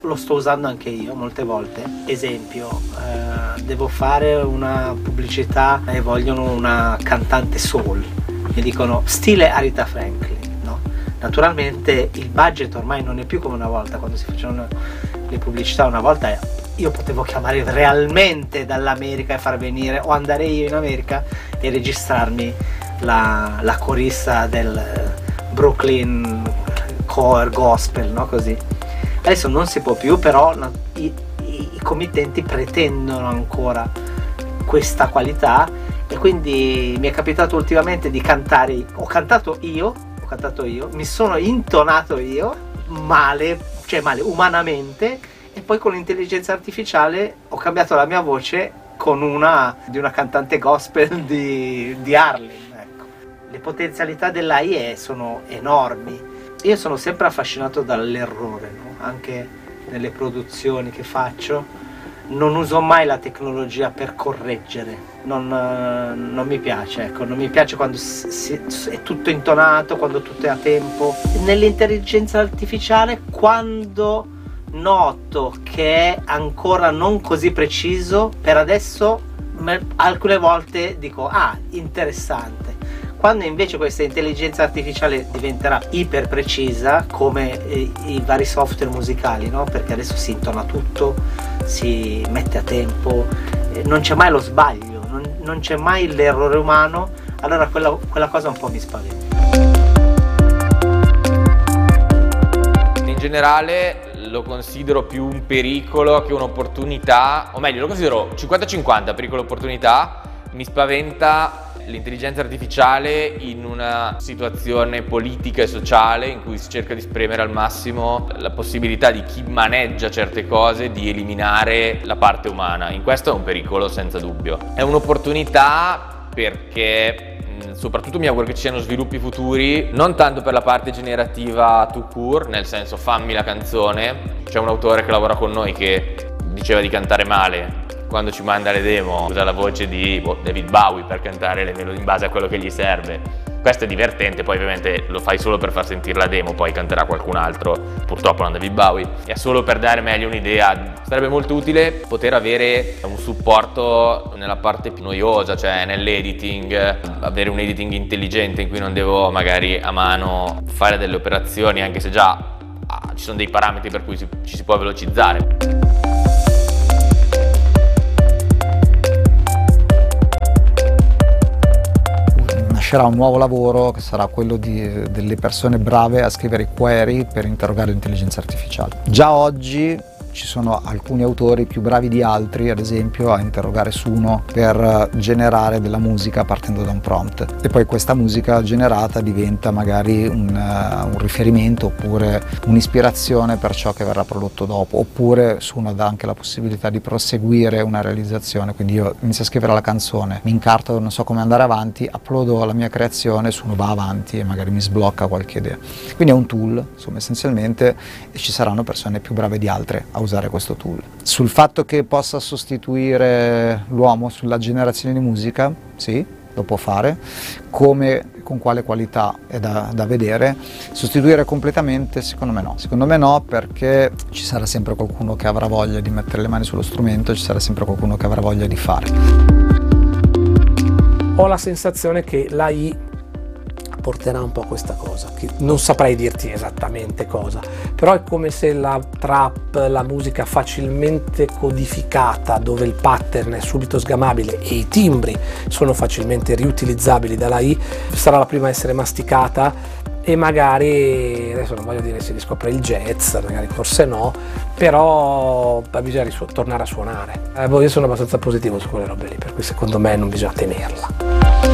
Lo sto usando anche io molte volte. Esempio, devo fare una pubblicità e vogliono una cantante soul. Mi dicono stile Aretha Franklin, no? Naturalmente il budget ormai non è più come una volta, quando si facevano le pubblicità. Una volta io potevo chiamare realmente dall'America e far venire, o andare io in America e registrarmi la corista del Brooklyn Core Gospel, no? Così. Adesso non si può più, però i committenti pretendono ancora questa qualità, e quindi mi è capitato ultimamente di cantare. Ho cantato io, mi sono intonato io male umanamente, e poi con l'intelligenza artificiale ho cambiato la mia voce con una cantante gospel di Harlem, ecco. Le potenzialità dell'AI sono enormi. Io sono sempre affascinato dall'errore, no? Anche nelle produzioni che faccio non uso mai la tecnologia per correggere, non mi piace, ecco. Non mi piace quando è tutto intonato, quando tutto è a tempo. Nell'intelligenza artificiale, quando noto che è ancora non così preciso, per adesso alcune volte dico interessante. Quando invece questa intelligenza artificiale diventerà iper precisa, come i vari software musicali, no? Perché adesso si intona tutto, si mette a tempo, non c'è mai lo sbaglio, non c'è mai l'errore umano, allora quella cosa un po' mi spaventa. In generale lo considero più un pericolo che un'opportunità, o meglio lo considero 50-50 pericolo-opportunità. Mi spaventa l'intelligenza artificiale in una situazione politica e sociale in cui si cerca di spremere al massimo la possibilità di chi maneggia certe cose di eliminare la parte umana. In questo è un pericolo senza dubbio. È un'opportunità perché soprattutto mi auguro che ci siano sviluppi futuri, non tanto per la parte generativa tout court, nel senso fammi la canzone. C'è un autore che lavora con noi che diceva di cantare male. Quando ci manda le demo usa la voce di David Bowie per cantare le melodie in base a quello che gli serve. Questo è divertente, poi ovviamente lo fai solo per far sentire la demo, poi canterà qualcun altro, purtroppo non David Bowie. È solo per dare meglio un'idea. Sarebbe molto utile poter avere un supporto nella parte più noiosa, cioè nell'editing, avere un editing intelligente in cui non devo magari a mano fare delle operazioni, anche se già ci sono dei parametri per cui ci si può velocizzare. Nascerà un nuovo lavoro che sarà quello delle persone brave a scrivere i query per interrogare l'intelligenza artificiale. Già oggi ci sono alcuni autori più bravi di altri, ad esempio, a interrogare Suno per generare della musica partendo da un prompt, e poi questa musica generata diventa magari un riferimento oppure un'ispirazione per ciò che verrà prodotto dopo, oppure Suno dà anche la possibilità di proseguire una realizzazione. Quindi io inizio a scrivere la canzone, mi incarto, non so come andare avanti, uploado la mia creazione, Suno va avanti e magari mi sblocca qualche idea. Quindi è un tool, insomma, essenzialmente, e ci saranno persone più brave di altre a usare questo tool. Sul fatto che possa sostituire l'uomo sulla generazione di musica, sì, lo può fare. Come, con quale qualità è da vedere. Sostituire completamente, secondo me no. Secondo me no, perché ci sarà sempre qualcuno che avrà voglia di mettere le mani sullo strumento, ci sarà sempre qualcuno che avrà voglia di fare. Ho la sensazione che l'AI porterà un po' questa cosa, che non saprei dirti esattamente cosa, però è come se la trap, la musica facilmente codificata, dove il pattern è subito sgamabile e i timbri sono facilmente riutilizzabili dall'AI, sarà la prima a essere masticata, e magari, adesso non voglio dire si riscopre il jazz, magari forse no, però bisogna tornare a suonare. Io sono abbastanza positivo su quelle robe lì, per cui secondo me non bisogna temerla.